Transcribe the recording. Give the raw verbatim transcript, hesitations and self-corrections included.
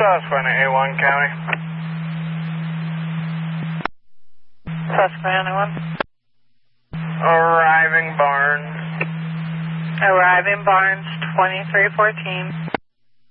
Susquehanna, A one County. Susquehanna one. Arriving Barnes. Arriving Barnes, twenty-three fourteen.